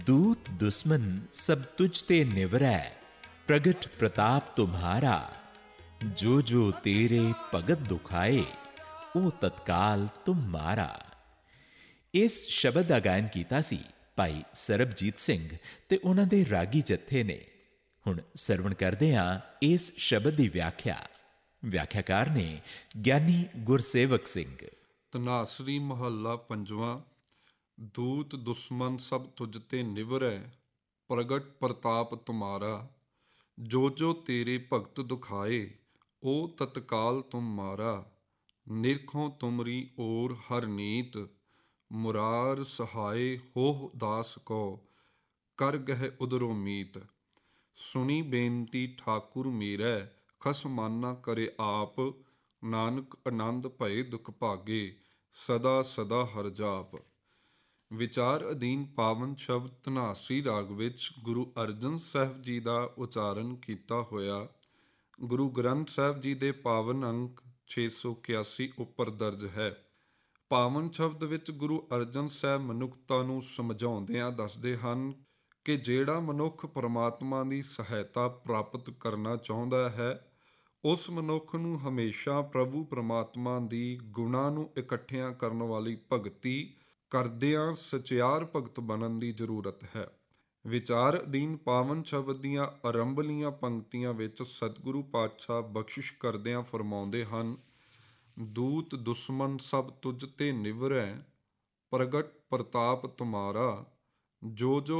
दूत दुश्मन सब तुझ ते निवरै, प्रगट प्रताप तुम्हारा। जो जो तेरे भगत दुखाए, ਉਹ ਤਤਕਾਲ ਤੁਮ ਮਾਰਾ। ਇਸ ਸ਼ਬਦ ਦਾ ਗਾਇਨ ਕੀਤਾ ਸੀ ਭਾਈ ਸਰਬਜੀਤ ਸਿੰਘ ਤੇ ਉਹਨਾਂ ਦੇ ਰਾਗੀ ਜੱਥੇ ਨੇ। ਹੁਣ ਸਰਵਣ ਕਰਦੇ ਹਾਂ ਇਸ ਸ਼ਬਦ ਦੀ ਵਿਆਖਿਆ। ਵਿਆਖਿਆਕਾਰ ਨੇ ਗਿਆਨੀ ਗੁਰਸੇਵਕ ਸਿੰਘ। ਧਨਾਸਰੀ ਮਹੱਲਾ ਪੰਜਵਾਂ। ਦੂਤ ਦੁਸ਼ਮਨ ਸਭ ਤੁਝ ਤੇ ਨਿਵਰੈ, ਪ੍ਰਗਟ ਪ੍ਰਤਾਪ ਤੁਮਾਰਾ। ਜੋ ਜੋ ਤੇਰੇ ਭਗਤ ਦੁਖਾਏ, ਉਹ ਤਤਕਾਲ ਤੁਮ ਮਾਰਾ। ਨਿਰਖੋਂ ਤੁਮਰੀ ਓਰ ਹਰ ਨੀਤ, ਮੁਰਾਰ ਸਹਾਏ ਹੋਹ ਦਾਸ ਕੋ। ਕਰ ਗਹਿ ਉਦਰੋ ਮੀਤ। ਸੁਣੀ ਬੇਨਤੀ ਠਾਕੁਰ ਮੇਰੈ, ਖਸਮਾਨਾ ਕਰੇ ਆਪ। ਨਾਨਕ ਆਨੰਦ ਭਏ ਦੁਖ ਭਾਗੇ, ਸਦਾ ਸਦਾ ਹਰ ਜਾਪ। ਵਿਚਾਰ ਅਧੀਨ ਪਾਵਨ ਸ਼ਬਦ ਧਨਾਸਰੀ ਰਾਗ ਵਿੱਚ ਗੁਰੂ ਅਰਜਨ ਸਾਹਿਬ ਜੀ ਦਾ ਉਚਾਰਨ ਕੀਤਾ ਹੋਇਆ ਗੁਰੂ ਗ੍ਰੰਥ ਸਾਹਿਬ ਜੀ ਦੇ ਪਾਵਨ ਅੰਕ 681 ਉੱਪਰ ਦਰਜ ਹੈ। ਪਾਵਨ ਸ਼ਬਦ ਵਿੱਚ ਗੁਰੂ ਅਰਜਨ ਸਾਹਿਬ ਮਨੁੱਖਤਾ ਨੂੰ ਸਮਝਾਉਂਦਿਆਂ ਦੱਸਦੇ ਹਨ ਕਿ ਜਿਹੜਾ ਮਨੁੱਖ ਪਰਮਾਤਮਾ ਦੀ ਸਹਾਇਤਾ ਪ੍ਰਾਪਤ ਕਰਨਾ ਚਾਹੁੰਦਾ ਹੈ, ਉਸ ਮਨੁੱਖ ਨੂੰ ਹਮੇਸ਼ਾ ਪ੍ਰਭੂ ਪਰਮਾਤਮਾ ਦੀ ਗੁਣਾਂ ਨੂੰ ਇਕੱਠਿਆਂ ਕਰਨ ਵਾਲੀ ਭਗਤੀ ਕਰਦਿਆਂ ਸਚਿਆਰ ਭਗਤ ਬਣਨ ਦੀ ਜ਼ਰੂਰਤ ਹੈ। ਵਿਚਾਰ ਅਧੀਨ ਪਾਵਨ ਸ਼ਬਦ ਦੀਆਂ ਆਰੰਭਲੀਆਂ ਪੰਕਤੀਆਂ ਵਿੱਚ ਸਤਿਗੁਰੂ ਪਾਤਸ਼ਾਹ ਬਖਸ਼ਿਸ਼ ਕਰਦਿਆਂ ਫਰਮਾਉਂਦੇ ਹਨ, ਦੂਤ ਦੁਸ਼ਮਨ ਸਭ ਤੁਝ ਤੇ ਨਿਵਰੈ, ਪ੍ਰਗਟ ਪ੍ਰਤਾਪ ਤੁਮਾਰਾ। ਜੋ ਜੋ